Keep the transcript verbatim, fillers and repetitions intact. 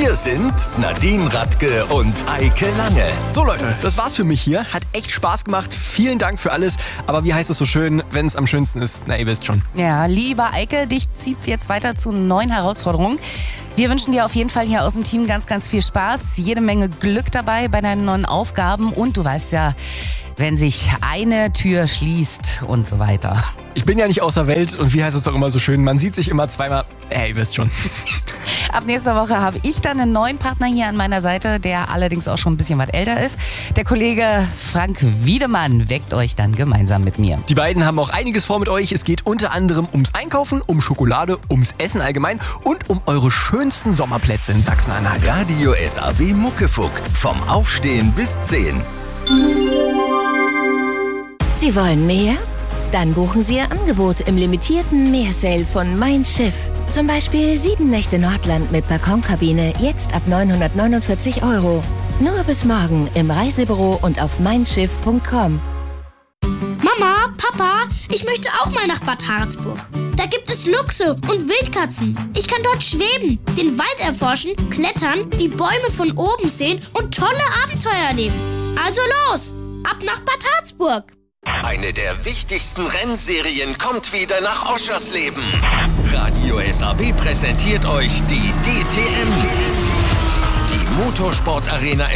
Hier sind Nadine Radke und Eike Lange. So Leute, das war's für mich hier. Hat echt Spaß gemacht. Vielen Dank für alles. Aber wie heißt es so schön, wenn es am schönsten ist? Na, ihr wisst schon. Ja, lieber Eike, dich zieht's jetzt weiter zu neuen Herausforderungen. Wir wünschen dir auf jeden Fall hier aus dem Team ganz, ganz viel Spaß. Jede Menge Glück dabei bei deinen neuen Aufgaben. Und du weißt ja, wenn sich eine Tür schließt und so weiter. Ich bin ja nicht außer Welt und wie heißt es doch immer so schön, man sieht sich immer zweimal. Ey, ihr wisst schon. Ab nächster Woche habe ich dann einen neuen Partner hier an meiner Seite, der allerdings auch schon ein bisschen was älter ist. Der Kollege Frank Wiedemann weckt euch dann gemeinsam mit mir. Die beiden haben auch einiges vor mit euch. Es geht unter anderem ums Einkaufen, um Schokolade, ums Essen allgemein und um eure schönsten Sommerplätze in Sachsen-Anhalt. Radio S A W Muckefuck. Vom Aufstehen bis zehn. Sie wollen mehr? Dann buchen Sie Ihr Angebot im limitierten Meersale von Mein Schiff. Zum Beispiel sieben Nächte Nordland mit Balkonkabine, jetzt ab neunhundertneunundvierzig Euro. Nur bis morgen im Reisebüro und auf mein schiff punkt com. Mama, Papa, ich möchte auch mal nach Bad Harzburg. Da gibt es Luchse und Wildkatzen. Ich kann dort schweben, den Wald erforschen, klettern, die Bäume von oben sehen und tolle Abenteuer erleben. Also los, ab nach Bad Harzburg. Eine der wichtigsten Rennserien kommt wieder nach Oschersleben. Radio S A W präsentiert euch die D T M. Die Motorsportarena